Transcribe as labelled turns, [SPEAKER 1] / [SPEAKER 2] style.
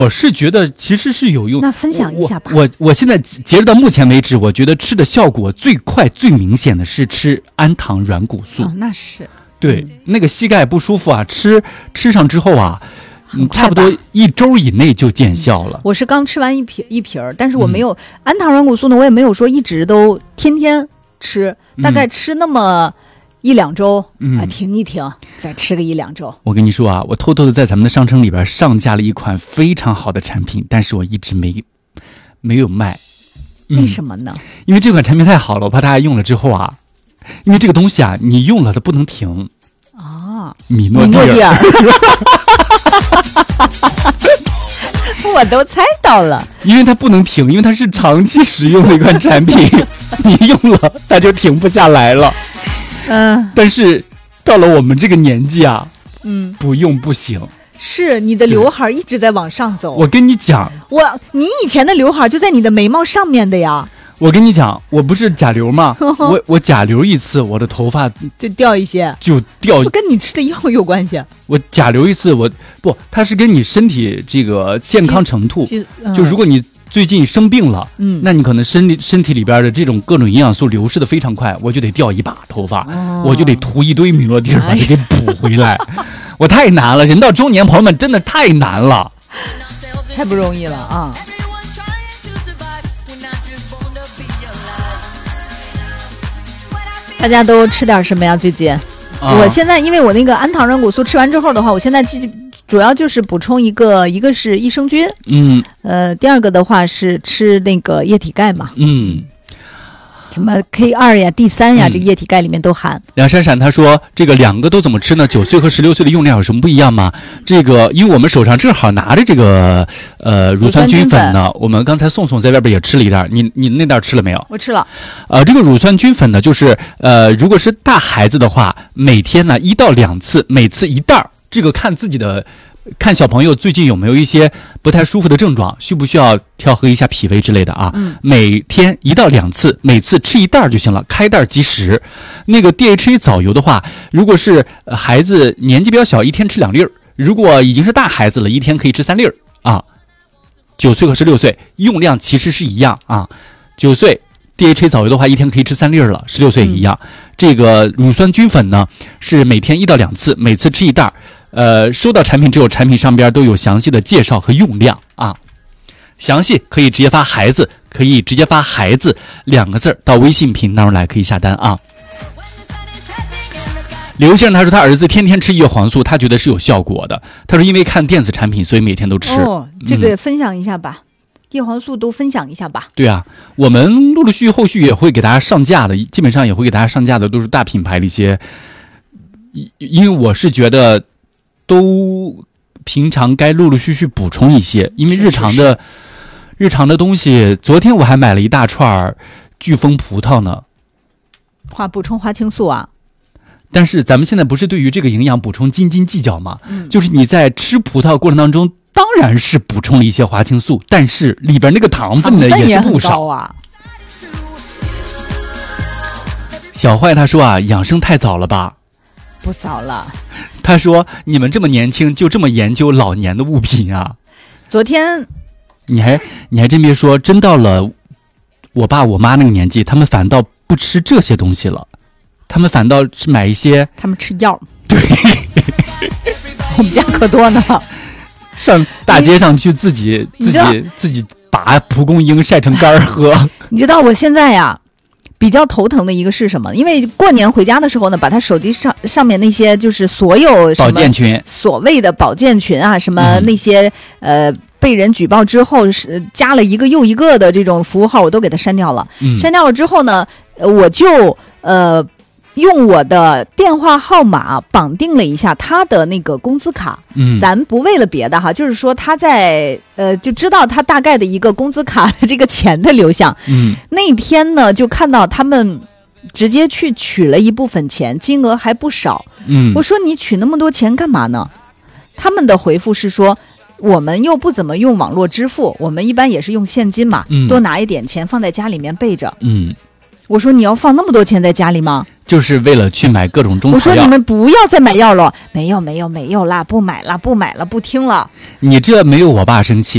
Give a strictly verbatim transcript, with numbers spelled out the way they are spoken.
[SPEAKER 1] 我是觉得其实是有用，
[SPEAKER 2] 那分享一下吧。
[SPEAKER 1] 我我我现在截止到目前为止，我觉得吃的效果最快最明显的是吃氨糖软骨素。
[SPEAKER 2] 哦，那是
[SPEAKER 1] 对、
[SPEAKER 2] 嗯、
[SPEAKER 1] 那个膝盖不舒服啊，吃吃上之后啊，嗯，差不多一周以内就见效了。
[SPEAKER 2] 嗯、我是刚吃完一瓶一瓶，但是我没有、嗯、氨糖软骨素呢，我也没有说一直都天天吃，大概吃那么。一两周，嗯、啊，停一停，再吃个一两周。
[SPEAKER 1] 我跟你说啊，我偷偷的在咱们的商城里边上架了一款非常好的产品，但是我一直没没有卖。
[SPEAKER 2] 为什么呢？
[SPEAKER 1] 因为这款产品太好了，我怕大家用了之后啊，因为这个东西啊，你用了它不能停。
[SPEAKER 2] 啊，
[SPEAKER 1] 米诺地尔。
[SPEAKER 2] 尔我都猜到了，
[SPEAKER 1] 因为它不能停，因为它是长期使用的一款产品，你用了它就停不下来了。
[SPEAKER 2] 嗯，
[SPEAKER 1] 但是到了我们这个年纪啊，
[SPEAKER 2] 嗯，
[SPEAKER 1] 不用不行。
[SPEAKER 2] 是你的刘海一直在往上走。
[SPEAKER 1] 我跟你讲，
[SPEAKER 2] 我你以前的刘海就在你的眉毛上面的呀。
[SPEAKER 1] 我跟你讲，我不是甲流吗？我我甲流一次，我的头发
[SPEAKER 2] 就掉一些，
[SPEAKER 1] 就掉。
[SPEAKER 2] 跟你吃的药有关系。
[SPEAKER 1] 我甲流一次，我不，它是跟你身体这个健康程度，嗯、就如果你。最近生病了，嗯，那你可能身体身体里边的这种各种营养素流失的非常快，我就得掉一把头发，哦、我就得涂一堆米诺地尔把它给补回来，哎、我太难了，人到中年，朋友们真的太难了，
[SPEAKER 2] 太不容易了啊！大家都吃点什么呀？最近，啊、我现在因为我那个氨糖软骨素吃完之后的话，我现在主要就是补充一个，一个是益生菌，
[SPEAKER 1] 嗯，
[SPEAKER 2] 呃，第二个的话是吃那个液体钙嘛，
[SPEAKER 1] 嗯，
[SPEAKER 2] 什么 K 二 呀、D 三 呀，嗯、这个液体钙里面都含。
[SPEAKER 1] 梁闪闪他说，这个两个都怎么吃呢？九岁和十六岁的用量有什么不一样吗？这个，因为我们手上正好拿着这个呃乳酸菌粉呢，我们刚才宋宋在外边也吃了一袋，你你那袋吃了没有？
[SPEAKER 2] 我吃了。
[SPEAKER 1] 呃，这个乳酸菌粉呢，就是呃，如果是大孩子的话，每天呢一到两次，每次一袋。这个看自己的，看小朋友最近有没有一些不太舒服的症状，需不需要调和一下脾胃之类的啊？嗯，每天一到两次，每次吃一袋就行了，开袋即食。那个 D H A 藻油的话，如果是孩子年纪比较小，一天吃两粒儿；如果已经是大孩子了，一天可以吃三粒儿啊。九岁和十六岁用量其实是一样啊。九岁 D H A 藻油的话，一天可以吃三粒儿了；十六岁也一样。嗯、这个乳酸菌粉呢，是每天一到两次，每次吃一袋。呃，收到产品之后，产品上边都有详细的介绍和用量啊，详细可以直接发孩子，可以直接发孩子两个字到微信频道来，可以下单啊。刘先生他说他儿子天天吃叶黄素，他觉得是有效果的。他说因为看电子产品，所以每天都吃。
[SPEAKER 2] 哦，这个分享一下吧，嗯、叶黄素都分享一下吧。
[SPEAKER 1] 对啊，我们陆陆续续后续也会给大家上架的，基本上也会给大家上架的都是大品牌的一些，因为我是觉得。都平常该陆陆续续补充一些，因为日常的是是日常的东西，昨天我还买了一大串飓风葡萄呢。
[SPEAKER 2] 花补充花青素啊。
[SPEAKER 1] 但是咱们现在不是对于这个营养补充斤斤计较吗？嗯，就是你在吃葡萄过程当中，当然是补充了一些花青素，但是里边那个糖分呢也是不少
[SPEAKER 2] 啊。
[SPEAKER 1] 小坏他说啊，养生太早了吧？
[SPEAKER 2] 不早了。
[SPEAKER 1] 他说你们这么年轻就这么研究老年的物品啊。
[SPEAKER 2] 昨天
[SPEAKER 1] 你还你还真别说，真到了我爸我妈那个年纪，他们反倒不吃这些东西了，他们反倒是买一些，
[SPEAKER 2] 他们吃药。
[SPEAKER 1] 对
[SPEAKER 2] 我们家可多呢，
[SPEAKER 1] 上大街上去自己自己自己把蒲公英晒成干喝。
[SPEAKER 2] 你知道我现在呀比较头疼的一个是什么？因为过年回家的时候呢，把他手机上上面那些就是所有什么
[SPEAKER 1] 保健群，
[SPEAKER 2] 所谓的保健群啊，什么那些、嗯、呃被人举报之后是加了一个又一个的这种服务号，我都给他删掉了。嗯、删掉了之后呢，我就呃用我的电话号码绑定了一下他的那个工资卡。嗯，咱不为了别的哈，就是说他在呃就知道他大概的一个工资卡的这个钱的流向。嗯，那天呢就看到他们直接去取了一部分钱，金额还不少。嗯，我说你取那么多钱干嘛呢？他们的回复是说，我们又不怎么用网络支付，我们一般也是用现金嘛，嗯、多拿一点钱放在家里面备着。嗯，我说你要放那么多钱在家里吗？
[SPEAKER 1] 就是为了去买各种中草药。
[SPEAKER 2] 我说你们不要再买药了。没有没有没有啦，不买了不买了不听了。
[SPEAKER 1] 你这没有我爸生气。